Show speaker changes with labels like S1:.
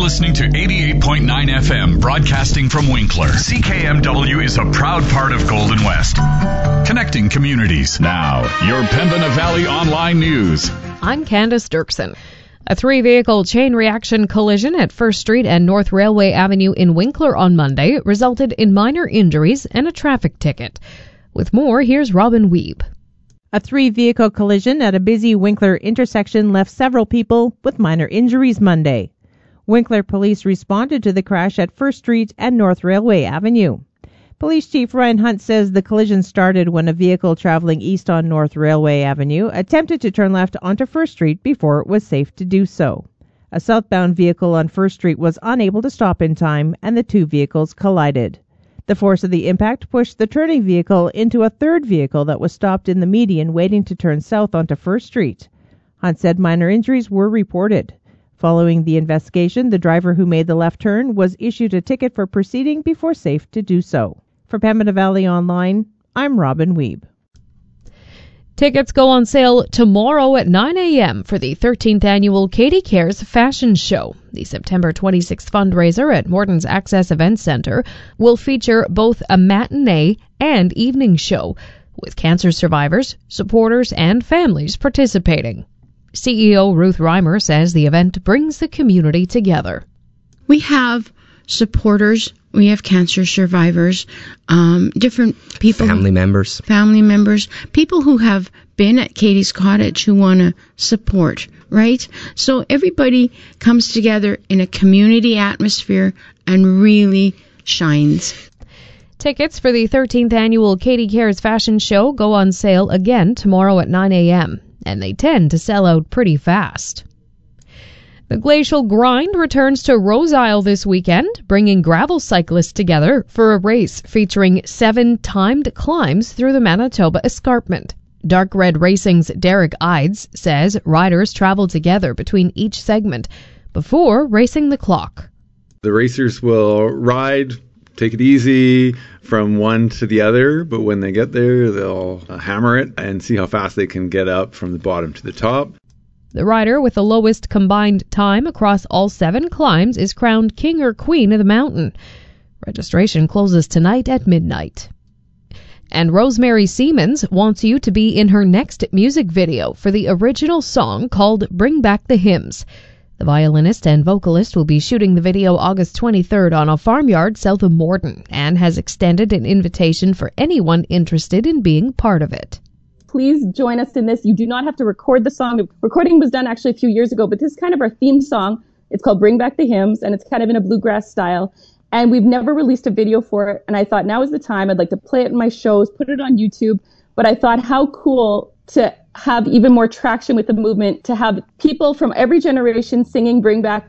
S1: listening to 88.9 FM, broadcasting from Winkler. CKMW is a proud part of Golden West, connecting communities. Now, your Pembina Valley Online News.
S2: I'm Candace Dirksen. A 3-vehicle chain reaction collision at First Street and North Railway Avenue in Winkler on Monday resulted in minor injuries and a traffic ticket. With more, here's Robin Wiebe.
S3: A 3-vehicle collision at a busy Winkler intersection left several people with minor injuries Monday. Winkler police responded to the crash at First Street and North Railway Avenue. Police Chief Ryan Hunt says the collision started when a vehicle traveling east on North Railway Avenue attempted to turn left onto First Street before it was safe to do so. A southbound vehicle on First Street was unable to stop in time, and the two vehicles collided. The force of the impact pushed the turning vehicle into a third vehicle that was stopped in the median waiting to turn south onto First Street. Hunt said minor injuries were reported. Following the investigation, the driver who made the left turn was issued a ticket for proceeding before safe to do so. For Pembina Valley Online, I'm Robin Wiebe.
S2: Tickets go on sale tomorrow at 9 a.m. for the 13th annual Katie Cares Fashion Show. The September 26th fundraiser at Morton's Access Events Centre will feature both a matinee and evening show, with cancer survivors, supporters, and families participating. CEO Ruth Reimer says the event brings the community together.
S4: We have supporters, we have cancer survivors, different people.
S5: Family members,
S4: people who have been at Katie's Cottage who want to support, right? So everybody comes together in a community atmosphere and really shines.
S2: Tickets for the 13th annual Katie Cares Fashion Show go on sale again tomorrow at 9 a.m., and they tend to sell out pretty fast. The Glacial Grind returns to Rose Isle this weekend, bringing gravel cyclists together for a race featuring 7 timed climbs through the Manitoba Escarpment. Dark Red Racing's Derek Ides says riders travel together between each segment before racing the clock.
S6: The racers will ride, take it easy from one to the other, but when they get there, they'll hammer it and see how fast they can get up from the bottom to the top.
S2: The rider with the lowest combined time across all 7 climbs is crowned king or queen of the mountain. Registration closes tonight at midnight. And Rosemary Siemens wants you to be in her next music video for the original song called Bring Back the Hymns. The violinist and vocalist will be shooting the video August 23rd on a farmyard south of Morton and has extended an invitation for anyone interested in being part of it.
S7: Please join us in this. You do not have to record the song. The recording was done actually a few years ago, but this is kind of our theme song. It's called Bring Back the Hymns, and it's kind of in a bluegrass style. And we've never released a video for it, and I thought now is the time. I'd like to play it in my shows, put it on YouTube. But I thought how cool to have even more traction with the movement, to have people from every generation singing Bring Back